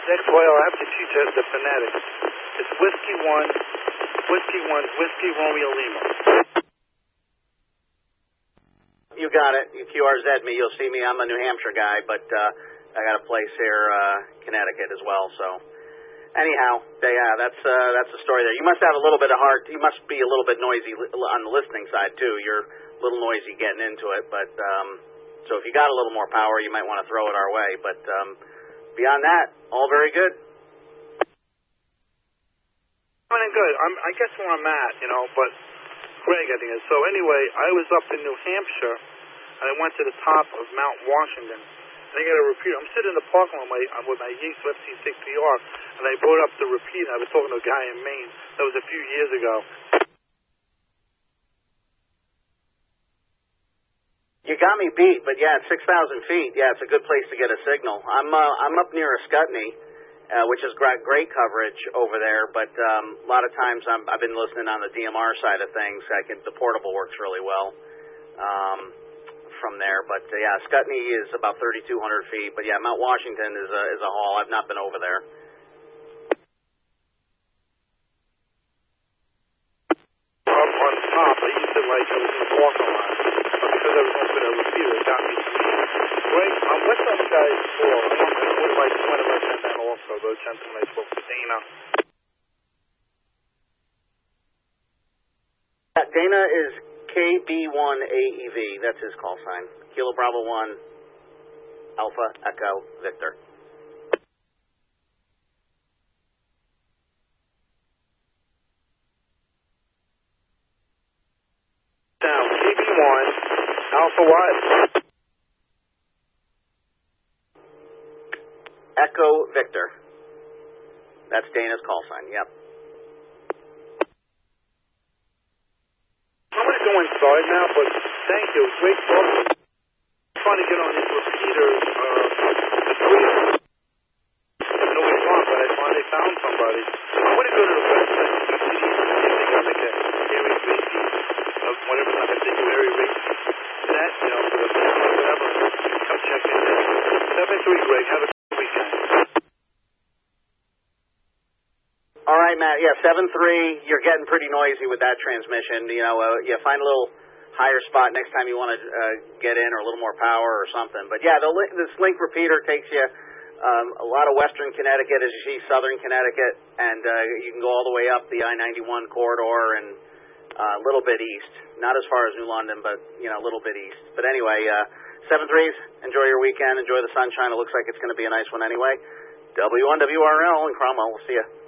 Next way, I'll have to teach the phonetics. It's Whiskey 1, Whiskey Romeo Lima. You got it. You QRZ me. You'll see me. I'm a New Hampshire guy, but I got a place here, Connecticut as well. So, anyhow, yeah, that's the story there. You must have a little bit of heart. You must be a little bit noisy on the listening side too. You're a little noisy getting into it, but so if you got a little more power, you might want to throw it our way. But beyond that, all very good. Running good. I guess where I'm at, but Greg, I think it is. So anyway, I was up in New Hampshire, and I went to the top of Mount Washington. And I got a repeater. I'm sitting in the parking lot with my Yates FT6PR, and I brought up the repeater. I was talking to a guy in Maine. That was a few years ago. You got me beat, but yeah, at 6,000 feet, yeah, it's a good place to get a signal. I'm up near Ascutney, which has got great coverage over there, but a lot of times I've been listening on the DMR side of things. The portable works really well from there, but yeah, Ascutney is about 3,200 feet, but yeah, Mount Washington is a haul. I've not been over there. Up on top, I used to like I was in the parking lot, but because I was going for the repeater, it got me. Greg, what's that guy's for? I would like to mention that also, the gentleman I spoke to, Dana. Dana is KB1AEV. That's his call sign. Kilo Bravo 1, Alpha Echo Victor. Down, KB1, Alpha what? Echo Victor. That's Dana's call sign, yep. I'm going to go inside now, but thank you. Great talking. I'm trying to get on these repeaters. The three of them. I know it's wrong, but I finally found somebody. I'm going to go to the website and see if they got like a area rating, whatever, like I think area rating set, for the whatever. Come check it out. 7-3, Greg. Have a good weekend. All right, Matt. Yeah, 7.3. You're getting pretty noisy with that transmission. You find a little higher spot next time you want to get in, or a little more power or something. But yeah, this link repeater takes you a lot of western Connecticut, as you see, southern Connecticut, and you can go all the way up the I-91 corridor and a little bit east. Not as far as New London, but a little bit east. But anyway, 7.3s. Enjoy your weekend. Enjoy the sunshine. It looks like it's going to be a nice one anyway. W1WRL in Cromwell. We'll see you.